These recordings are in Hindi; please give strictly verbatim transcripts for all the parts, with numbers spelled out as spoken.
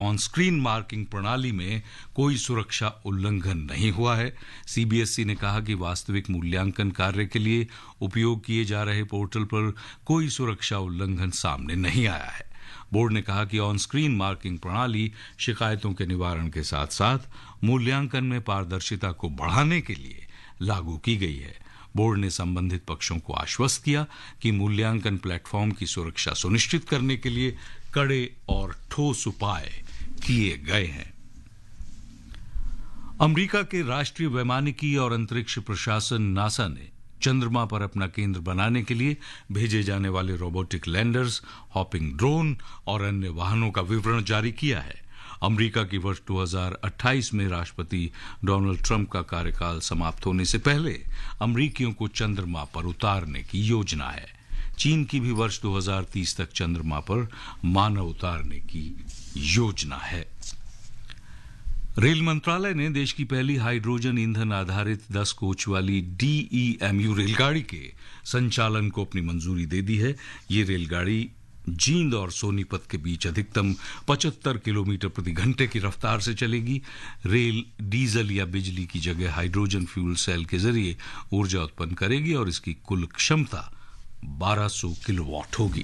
ऑन स्क्रीन मार्किंग प्रणाली में कोई सुरक्षा उल्लंघन नहीं हुआ है। सीबीएसई ने कहा कि वास्तविक मूल्यांकन कार्य के लिए उपयोग किए जा रहे पोर्टल पर कोई सुरक्षा उल्लंघन सामने नहीं आया है। बोर्ड ने कहा कि ऑन स्क्रीन मार्किंग प्रणाली शिकायतों के निवारण के साथ साथ मूल्यांकन में पारदर्शिता को बढ़ाने के लिए लागू की गई है। बोर्ड ने संबंधित पक्षों को आश्वस्त किया कि मूल्यांकन प्लेटफॉर्म की सुरक्षा सुनिश्चित करने के लिए कड़े और ठोस उपाय किए गए हैं। अमेरिका के राष्ट्रीय वैमानिकी और अंतरिक्ष प्रशासन नासा ने चंद्रमा पर अपना केंद्र बनाने के लिए भेजे जाने वाले रोबोटिक लैंडर्स, हॉपिंग ड्रोन और अन्य वाहनों का विवरण जारी किया है। अमेरिका की वर्ष दो हज़ार अट्ठाईस में राष्ट्रपति डोनाल्ड ट्रंप का कार्यकाल समाप्त होने से पहले अमेरिकियों को चंद्रमा पर उतारने की योजना है। चीन की भी वर्ष दो हज़ार तीस तक चंद्रमा पर मानव उतारने की योजना है। रेल मंत्रालय ने देश की पहली हाइड्रोजन ईंधन आधारित दस कोच वाली डीईएमयू रेलगाड़ी के संचालन को अपनी मंजूरी दे दी है। ये रेलगाड़ी जींद और सोनीपत के बीच अधिकतम पचहत्तर किलोमीटर प्रति घंटे की रफ्तार से चलेगी। रेल डीजल या बिजली की जगह हाइड्रोजन फ्यूल सेल के जरिए ऊर्जा उत्पन्न करेगी और इसकी कुल क्षमता बारह सौ किलोवाट होगी।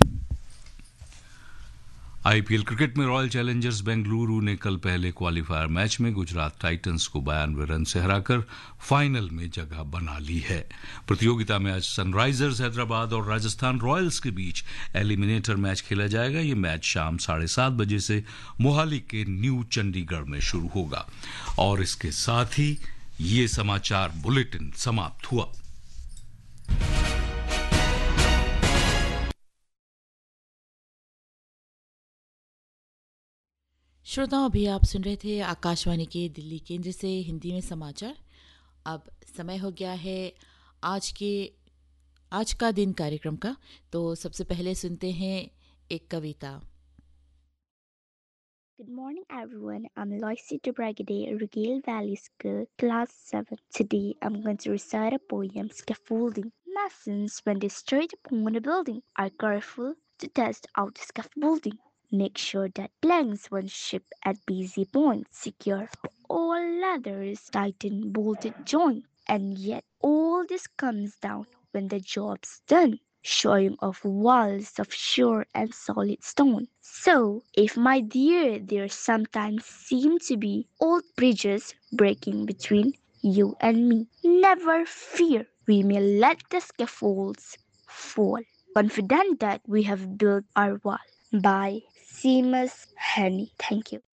आईपीएल क्रिकेट में रॉयल चैलेंजर्स बेंगलुरु ने कल पहले क्वालिफायर मैच में गुजरात टाइटंस को बयानवे रन से हराकर फाइनल में जगह बना ली है। प्रतियोगिता में आज सनराइजर्स हैदराबाद और राजस्थान रॉयल्स के बीच एलिमिनेटर मैच खेला जाएगा। ये मैच शाम साढ़े सात बजे से मोहाली के न्यू चंडीगढ़ में शुरू होगा। और इसके साथ ही ये समाचार बुलेटिन समाप्त हुआ। श्रोताओं, अभी आप सुन रहे थे आकाशवाणी के दिल्ली केंद्र से हिंदी में समाचार। अब समय हो गया है आज के आज का दिन कार्यक्रम का। तो सबसे पहले सुनते हैं एक कविता। Good morning, everyone. I'm Loisy de Brigade, Regale Valley School, Class seven. Today, I'm going to recite a poem, Scaffolding. Masons, when they straight upon a building, are careful to test out the scaffolding. Make sure that planks won't ship at busy points. Secure all ladders, tighten bolted joint. And yet, all this comes down when the job's done, showing off walls of sure and solid stone. So, if my dear, there sometimes seem to be old bridges breaking between you and me, never fear, we may let the scaffolds fall, confident that we have built our wall. By Seamus Henny. Thank you.